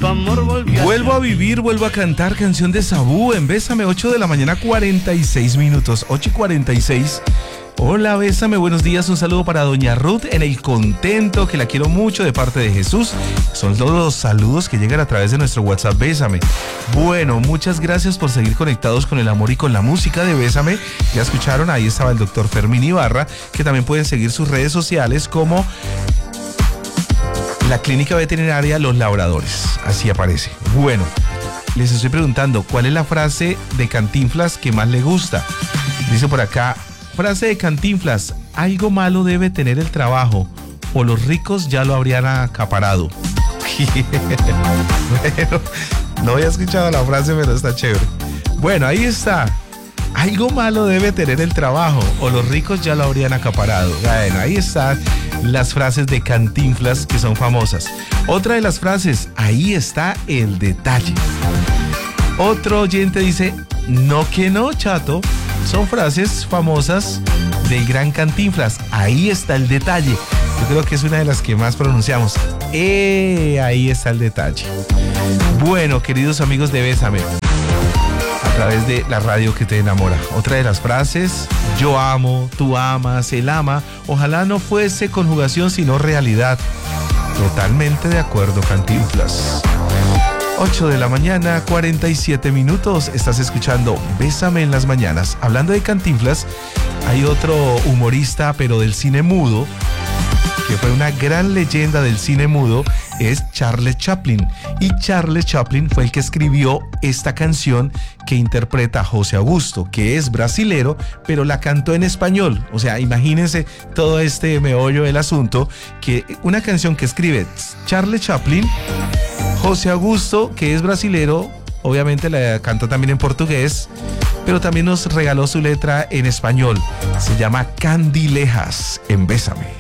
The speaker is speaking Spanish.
amor volvió. Vuelvo a vivir, vuelvo a cantar, canción de Sabú en Bésame, 8 de la mañana, 46 minutos, 8:46. Hola, Bésame, buenos días, un saludo para doña Ruth en el Contento, que la quiero mucho de parte de Jesús. Son todos los saludos que llegan a través de nuestro WhatsApp Bésame. Bueno, muchas gracias por seguir conectados con el amor y con la música de Bésame. Ya escucharon, ahí estaba el doctor Fermín Ibarra, que también pueden seguir sus redes sociales como la Clínica Veterinaria Los Labradores, así aparece. Bueno, les estoy preguntando, ¿cuál es la frase de Cantinflas que más le gusta? Dice por acá, frase de Cantinflas, algo malo debe tener el trabajo, o los ricos ya lo habrían acaparado. Bueno, no había escuchado la frase, pero está chévere. Bueno, ahí está. Algo malo debe tener el trabajo, o los ricos ya lo habrían acaparado. Bueno, ahí están las frases de Cantinflas que son famosas. Otra de las frases, ahí está el detalle. Otro oyente dice, no que no, chato. Son frases famosas del gran Cantinflas. Ahí está el detalle. Yo creo que es una de las que más pronunciamos. Ahí está el detalle. Bueno, queridos amigos de Bésame, a través de la radio que te enamora. Otra de las frases, yo amo, tú amas, él ama. Ojalá no fuese conjugación sino realidad. Totalmente de acuerdo, Cantinflas. 8 de la mañana, 47 minutos. Estás escuchando Bésame en las mañanas. Hablando de Cantinflas, hay otro humorista, pero del cine mudo, que fue una gran leyenda del cine mudo, es Charles Chaplin. Y Charles Chaplin fue el que escribió esta canción que interpreta José Augusto, que es brasilero, pero la cantó en español. O sea, imagínense todo este meollo del asunto, que una canción que escribe Charles Chaplin, José Augusto, que es brasilero, obviamente la cantó también en portugués, pero también nos regaló su letra en español. Se llama Candilejas en Bésame.